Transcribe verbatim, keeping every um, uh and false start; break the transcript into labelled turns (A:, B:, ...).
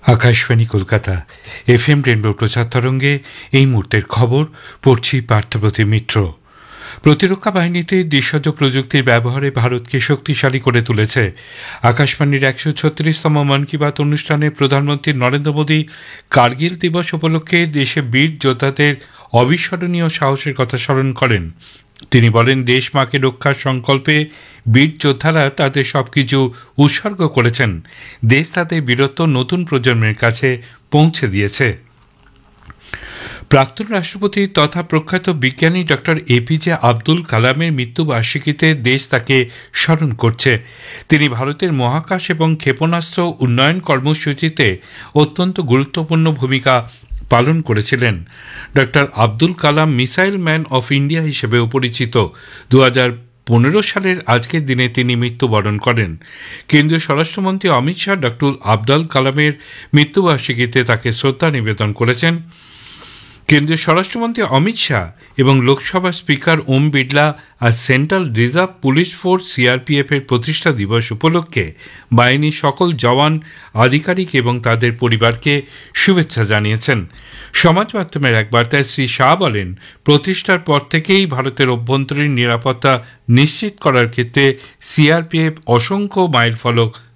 A: Akashvani Kolkata F M rainbow প্রচার তরঙ্গে এই মুহূর্তের খবর পড়ছি পার্থপ্রতিম মিত্র। প্রতিরক্ষা বাহিনীতে দেশজ প্রযুক্তির ব্যবহারে ভারতকে শক্তিশালী করে তুলেছে। আকাশবাণীর একশো ছত্রিশতম মন কি বাত অনুষ্ঠানে প্রধানমন্ত্রী নরেন্দ্র মোদী কার্গিল দিবস উপলক্ষে দেশে বীর যোদ্ধাদের অবিস্মরণীয় সাহসের কথা স্মরণ করেন। তিনি বলেন, দেশ মাকে রক্ষার সংকল্পে বীর যোদ্ধারা তাদের সবকিছু উৎসর্গ করেছেন। দেশ তাদের বীরত্ব নতুন প্রজন্মের কাছে পৌঁছে দিয়েছে। প্রাক্তন রাষ্ট্রপতি তথা প্রখ্যাত বিজ্ঞানী ডক্টর এপিজে আব্দুল কালামের মৃত্যুবার্ষিকীতে দেশ তাকে স্মরণ করছে। তিনি ভারতের মহাকাশ এবং ক্ষেপণাস্ত্র উন্নয়ন কর্মসূচিতে অত্যন্ত গুরুত্বপূর্ণ ভূমিকা পালন করেছিলেন। Doctor Abdul Kalam missile man of India হিসেবেও পরিচিত। দু হাজার পনেরো সালের আজকের দিনে তিনি মৃত্যুবরণ করেন। কেন্দ্রীয় স্বরাষ্ট্রমন্ত্রী অমিত শাহ ডক্টর আব্দুল কালামের মৃত্যুবার্ষিকীতে তাকে শ্রদ্ধা নিবেদন করেছেন। কেন্দ্রীয় স্বরাষ্ট্রমন্ত্রী অমিত শাহ এবং লোকসভার স্পিকার ওম বিড়লা আজ central reserve police force CRPF এর প্রতিষ্ঠা দিবস উপলক্ষে বাহিনীর সকল জওয়ান, আধিকারিক এবং তাদের পরিবারকে শুভেচ্ছা জানিয়েছেন। সমাজ মাধ্যমের এক বার্তায় শ্রী শাহ বলেন, প্রতিষ্ঠার পর থেকেই ভারতের অভ্যন্তরীণ নিরাপত্তা নিশ্চিত করার ক্ষেত্রে সিআরপিএফ অসংখ্য মাইলফলক